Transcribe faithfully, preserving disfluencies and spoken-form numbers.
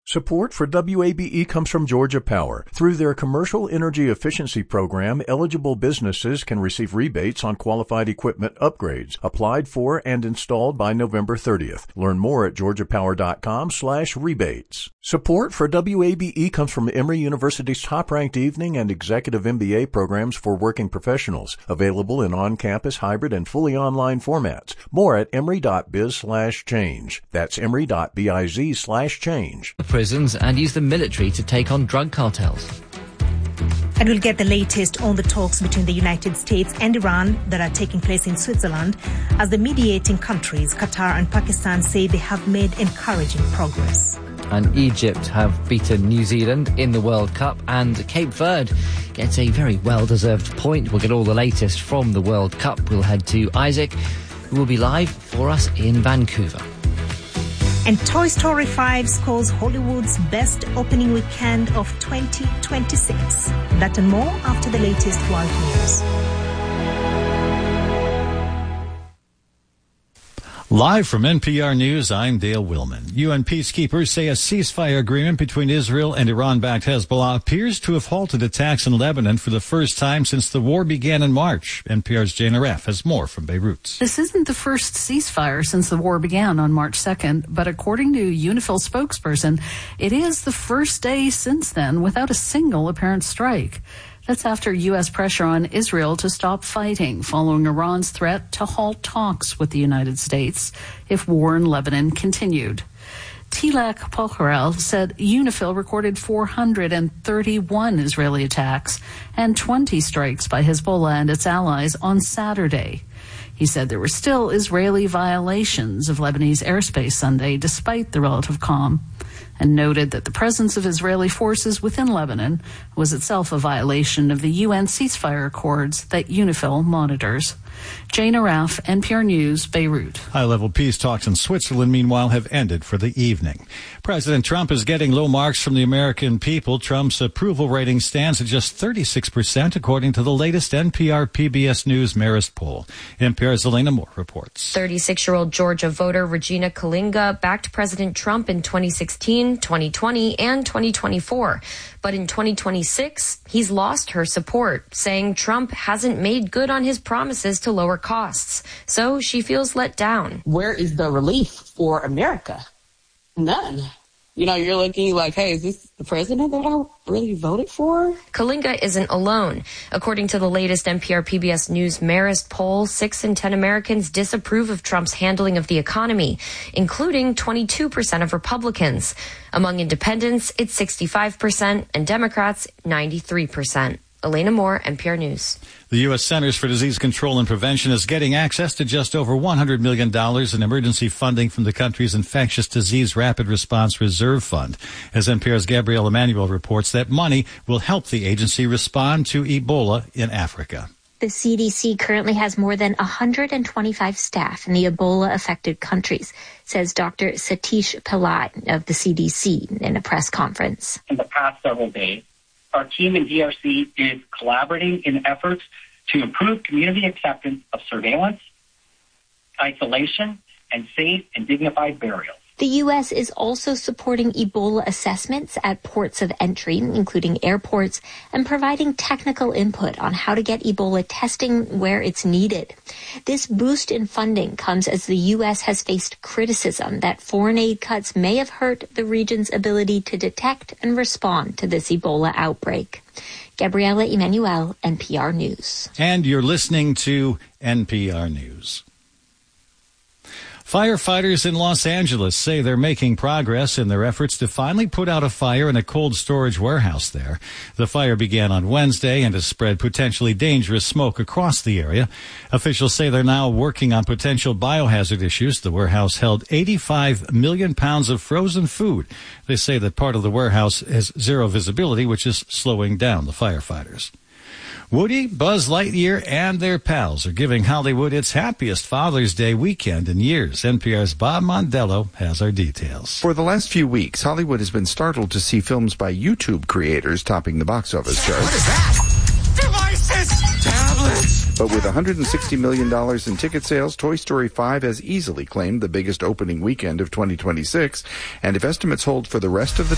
Support for W A B E comes from Georgia Power. Through their Commercial Energy Efficiency Program, eligible businesses can receive rebates on qualified equipment upgrades, applied for and installed by November thirtieth. Learn more at georgiapower.com slash rebates. Support for W A B E comes from Emory University's top-ranked evening and executive M B A programs for working professionals, available in on-campus, hybrid, and fully online formats. More at emory.biz slash change. That's emory.biz slash change. Prisons and use the military to take on drug cartels. And we'll get the latest on the talks between the United States and Iran that are taking place in Switzerland, as the mediating countries, Qatar and Pakistan, say they have made encouraging progress. And Egypt have beaten New Zealand in the World Cup, and Cape Verde gets a very well-deserved point. We'll get all the latest from the World Cup. We'll head to Isaac, who will be live for us in Vancouver. And Toy Story five scores Hollywood's best opening weekend of twenty twenty-six. That and more after the latest world news. Live from N P R News, I'm Dale Willman. U N peacekeepers say a ceasefire agreement between Israel and Iran-backed Hezbollah appears to have halted attacks in Lebanon for the first time since the war began in March. N P R's Jane Aref has more from Beirut. This isn't the first ceasefire since the war began on March second, but according to UNIFIL spokesperson, it is the first day since then without a single apparent strike. That's after U S pressure on Israel to stop fighting following Iran's threat to halt talks with the United States if war in Lebanon continued. Tilak Pokharel said UNIFIL recorded four hundred thirty-one Israeli attacks and twenty strikes by Hezbollah and its allies on Saturday. He said there were still Israeli violations of Lebanese airspace Sunday despite the relative calm, and noted that the presence of Israeli forces within Lebanon was itself a violation of the U N ceasefire accords that UNIFIL monitors. Jane Araf, N P R News, Beirut. High-level peace talks in Switzerland, meanwhile, have ended for the evening. President Trump is getting low marks from the American people. Trump's approval rating stands at just thirty-six percent, according to the latest N P R P B S News Marist poll. N P R's Elena Moore reports. thirty-six-year-old Georgia voter Regina Kalinga backed President Trump in twenty sixteen, twenty twenty, and twenty twenty-four. But in twenty twenty-six, he's lost her support, saying Trump hasn't made good on his promises to lower costs. So she feels let down. Where is the relief for America? None. You know, you're looking like, hey, is this the president that I really voted for? Kalinga isn't alone. According to the latest N P R P B S News Marist poll, six in ten Americans disapprove of Trump's handling of the economy, including twenty-two percent of Republicans. Among independents, it's sixty-five percent, and Democrats, ninety-three percent. Elena Moore, N P R News. The U S Centers for Disease Control and Prevention is getting access to just over one hundred million dollars in emergency funding from the country's Infectious Disease Rapid Response Reserve Fund. As N P R's Gabrielle Emanuel reports, that money will help the agency respond to Ebola in Africa. The C D C currently has more than one hundred twenty-five staff in the Ebola-affected countries, says Doctor Satish Pillai of the C D C in a press conference. In the past several days, our team in D R C is collaborating in efforts to improve community acceptance of surveillance, isolation, and safe and dignified burial. The U S is also supporting Ebola assessments at ports of entry, including airports, and providing technical input on how to get Ebola testing where it's needed. This boost in funding comes as the U S has faced criticism that foreign aid cuts may have hurt the region's ability to detect and respond to this Ebola outbreak. Gabriela Emanuel, N P R News. And you're listening to N P R News. Firefighters in Los Angeles say they're making progress in their efforts to finally put out a fire in a cold storage warehouse there. The fire began on Wednesday and has spread potentially dangerous smoke across the area. Officials say they're now working on potential biohazard issues. The warehouse held eighty-five million pounds of frozen food. They say that part of the warehouse has zero visibility, which is slowing down the firefighters. Woody, Buzz Lightyear, and their pals are giving Hollywood its happiest Father's Day weekend in years. N P R's Bob Mondello has our details. For the last few weeks, Hollywood has been startled to see films by YouTube creators topping the box office charts. What is that? Devices! Tablets! But with one hundred sixty million dollars in ticket sales, Toy Story five has easily claimed the biggest opening weekend of twenty twenty-six. And if estimates hold for the rest of the